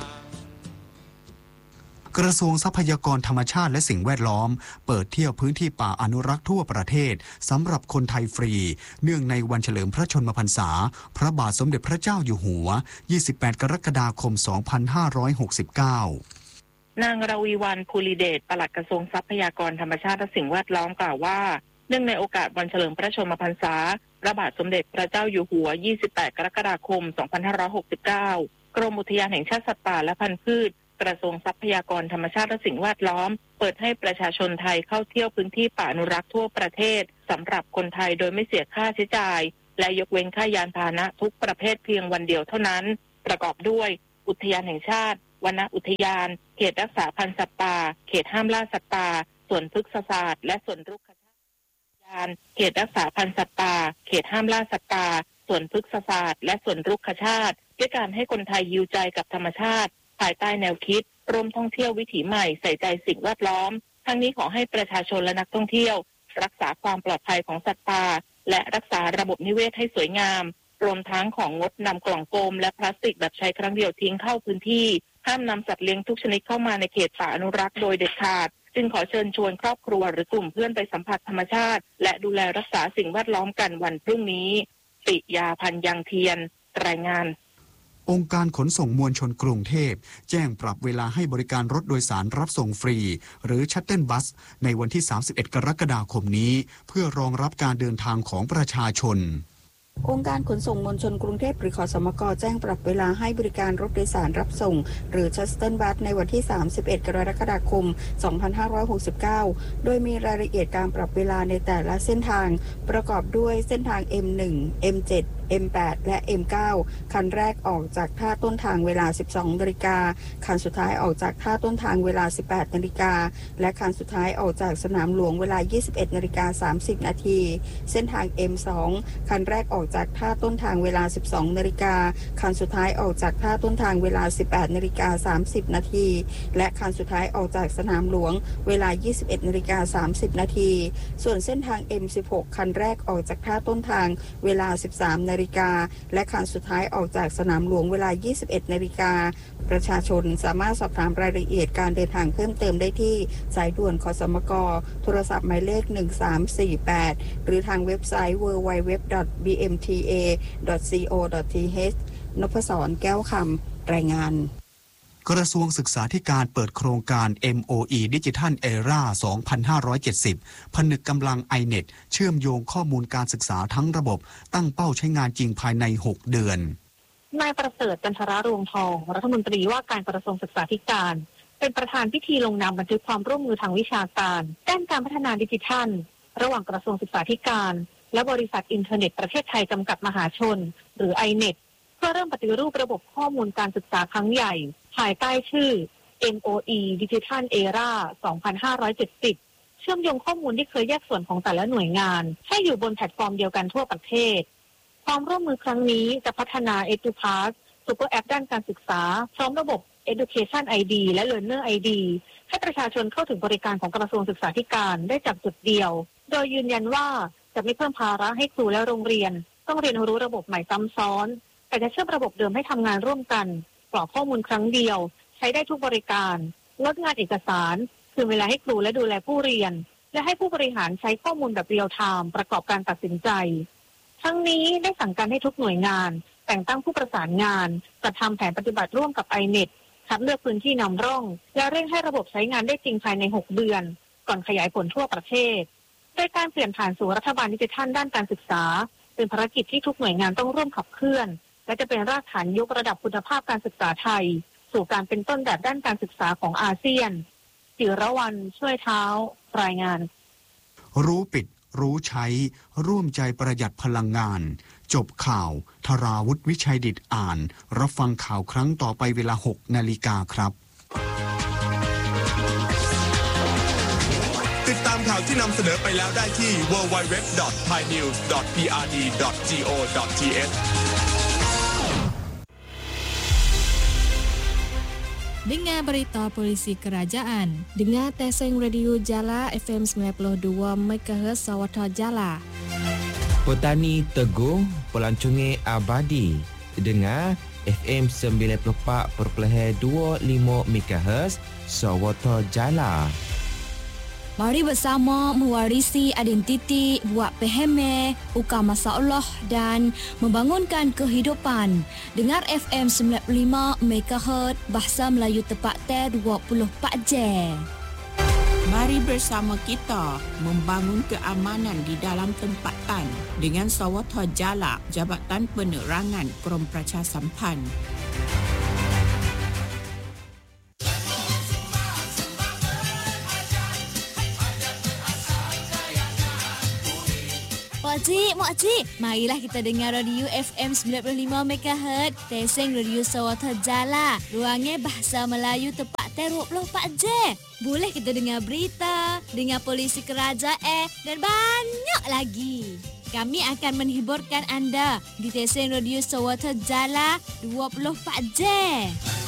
กระทรวงทรัพยากรธรรมชาติและสิ่งแวดล้อมเปิดเที่ยวพื้นที่ป่าอนุรักษ์ทั่วประเทศสำหรับคนไทยฟรีเนื่องในวันเฉลิมพระชนมพรรษาพระบาทสมเด็จพระเจ้าอยู่หัวยี่สิบแปดกรกฎาคมสองพันห้าร้อยหกสิบเก้านางราวีวรรณภูริเดชปลัดกระทรวงทรัพยากรธรรมชาติและสิ่งแวดล้อมกล่าวว่าเนื่องในโอกาสวันเฉลิมพระชนมพรรษาพระบาทสมเด็จพระเจ้าอยู่หัวยี่สิบแปดกรกฎาคมสองพันห้าร้อยหกสิบเก้ากรมอุทยานแห่งชาติสัตว์ป่าและพันธุ์พืชกระทรวงทรัพยากรธรรมชาติและสิ่งแวดล้อมเปิดให้ประชาชนไทยเข้าเที่ยวพื้นที่ป่าอนุรักษ์ทั่วประเทศสำหรับคนไทยโดยไม่เสียค่าใช้จ่ายและยกเว้นค่ายานพาหนะทุกประเภทเพียงวันเดียวเท่านั้นประกอบด้วยอุทยานแห่งชาติวนอุทยานเขตรักษาพันธุ์สัตว์ป่าเขตห้ามล่าสัตว์ป่าสวนพฤกษศาสตร์และสวนรุกขชาติเขตรักษาพันธุ์สัตว์ป่าเขตห้ามล่าสัตว์ป่าสวนพฤกษศาสตร์และสวนรุกขชาติด้วยการให้คนไทยยิวใจกับธรรมชาติภายใต้แนวคิดร่วมท่องเที่ยววิถีใหม่ใส่ใจสิ่งแวดล้อมทั้งนี้ขอให้ประชาชนและนักท่องเที่ยวรักษาความปลอดภัยของสัตว์ป่าและรักษาระบบนิเวศให้สวยงามรวมทั้งของงดนำกล่องโฟมและพลาสติกแบบใช้ครั้งเดียวทิ้งเข้าพื้นที่ห้ามนำสัตว์เลี้ยงทุกชนิดเข้ามาในเขตป่าอนุรักษ์โดยเด็ดขาดจึงขอเชิญชวนครอบครัวหรือกลุ่มเพื่อนไปสัมผัสธรรมชาติและดูแลรักษาสิ่งแวดล้อมกันวันพรุ่งนี้ปิยาพันธ์ยังเทียนรายงานองค์การขนส่งมวลชนกรุงเทพแจ้งปรับเวลาให้บริการรถโดยสารรับส่งฟรีหรือชัตเทิลบัสในวันที่สามสิบเอ็ดกรกฎาคมนี้เพื่อรองรับการเดินทางของประชาชนองค์การขนส่งมวลชนกรุงเทพหรือขสมกแจ้งปรับเวลาให้บริการรถโดยสารรับส่งหรือชัตเทิลบัสในวันที่สามสิบเอ็ดกรกฎาคมสองพันห้าร้อยหกสิบเก้าโดยมีรายละเอียดการปรับเวลาในแต่ละเส้นทางประกอบด้วยเส้นทาง เอ็ม หนึ่ง เอ็ม เจ็ด เอ็ม แปด และ เอ็ม เก้า คันแรกออกจากท่าต้นทางเวลา สิบสองนาฬิกาคันสุดท้ายออกจากท่าต้นทางเวลา สิบแปดนาฬิกาและคันสุดท้ายออกจากสนามหลวงเวลา ยี่สิบเอ็ดนาฬิกาสามสิบนาทีเส้นทาง เอ็ม สอง คันแรกออกจากท่าต้นทางเวลา สิบสองนาฬิกาคันสุดท้ายออกจากท่าต้นทางเวลา สิบแปดนาฬิกาสามสิบนาทีและคันสุดท้ายออกจากสนามหลวงเวลา ยี่สิบเอ็ดนาฬิกาสามสิบนาทีส่วนเส้นทาง เอ็ม สิบหก คันแรกออกจากท่าต้นทางเวลา สิบสามนาฬิกาและคันสุดท้ายออกจากสนามหลวงเวลา ยี่สิบเอ็ดนาฬิกาประชาชนสามารถสอบถามรายละเอียดการเดินทางเพิ่มเติมได้ที่สายด่วนขสมกโทรศัพท์หมายเลขหนึ่งสามสี่แปดหรือทางเว็บไซต์ ดับเบิลยู ดับเบิลยู ดับเบิลยู ดอท บี เอ็ม ที เอ ดอท ซี โอ ดอท ที เอช นพศรแก้วคำรายงานกระทรวงศึกษาธิการเปิดโครงการ เอ็ม โอ อี Digital Era สองพันห้าร้อยเจ็ดสิบ ผนึกกำลัง ไอ เน็ต เชื่อมโยงข้อมูลการศึกษาทั้งระบบตั้งเป้าใช้งานจริงภายในหกเดือนนายประเสริฐจันทรารวงทองรัฐมนตรีว่าการกระทรวงศึกษาธิการเป็นประธานพิธีลงนามบันทึกความร่วมมือทางวิชาการด้านการพัฒนาดิจิทัลระหว่างกระทรวงศึกษาธิการและบริษัทอินเทอร์เน็ตประเทศไทยจำกัดมหาชนหรือ ไอ เน็ต เพื่อเริ่มปฏิรูประบบข้อมูลการศึกษาครั้งใหญ่ภายใต้ชื่อ เอ็ม โอ อี Digital Era สองพันห้าร้อยเจ็ดสิบ เชื่อมโยงข้อมูลที่เคยแยกส่วนของแต่ละหน่วยงานให้อยู่บนแพลตฟอร์มเดียวกันทั่วประเทศความร่วมมือครั้งนี้จะพัฒนา EduPass ซูเปอร์แอปด้านการศึกษาพร้อมระบบ Education ไอ ดี และ Learner ไอ ดี ให้ประชาชนเข้าถึงบริการของกระทรวงศึกษาธิการได้จากจุดเดียวโดยยืนยันว่าจะไม่เพิ่มภาระให้ครูและโรงเรียนต้องเรียนรู้ระบบใหม่ซ้ำซ้อนแต่จะเชื่อมระบบเดิมให้ทำงานร่วมกันกรอกข้อมูลครั้งเดียวใช้ได้ทุกบริการลดงานเอกสารคืนเวลาให้ครูและดูแลผู้เรียนและให้ผู้บริหารใช้ข้อมูลแบบเรียลไทม์ประกอบการตัดสินใจทั้งนี้ได้สั่งการให้ทุกหน่วยงานแต่งตั้งผู้ประสานงานจัดทำแผนปฏิบัติร่วมกับ ไอ เน็ต คัดเลือกพื้นที่นำร่องและเร่งให้ระบบใช้งานได้จริงภายในหกเดือนก่อนขยายผลทั่วประเทศโดยการเปลี่ยนผ่านสู่รัฐบาลดิจิทัลด้านการศึกษาเป็นภารกิจที่ทุกหน่วยงานต้องร่วมขับเคลื่อนและจะเป็นรากฐานยกระดับคุณภาพการศึกษาไทยสู่การเป็นต้นแบบด้านการศึกษาของอาเซียนจิรวรรณช่วยเท้ารายงานรู้ปิดรู้ใช้ร่วมใจประหยัดพลังงานจบข่าวธราวุฒิวิชัยดิษฐ์อ่านรับฟังข่าวครั้งต่อไปเวลา หกนาฬิกาครับติดตามข่าวที่นำเสนอไปแล้วได้ที่ ดับเบิลยู ดับเบิลยู ดับเบิลยู ดอท ไทยนิวส์ ดอท พี อาร์ ดี ดอท จี โอ ดอท ที เอช Dengar berita polisi kerajaan. Dengar Teseng Radio Jala F M sembilan puluh dua megahertz Sawata Jala. Petani Teguh Pelancongan Abadi. Dengar F M sembilan puluh empat perpuluhan dua lima megahertz Sawata Jala. Mari bersama mewarisi identiti, buat peheme, ukar masalah dan membangunkan kehidupan. Dengar F M sembilan puluh lima megahertz Bahasa Melayu Tepatnya dua puluh empat jam. Mari bersama kita membangun keamanan di dalam tempatan dengan Sawata Jala, Jabatan Penerangan Krom Pracha Sampan. Makcik, makcik, marilah kita dengar radio F M sembilan puluh lima megahertz, stesen radio Sarawak Jala. Ruangnya bahasa Melayu tepat dua puluh empat jam. Boleh kita dengar berita, dengar polisi kerajaan dan banyak lagi. Kami akan menghiburkan anda di stesen radio Sarawak Jala dua puluh empat jam.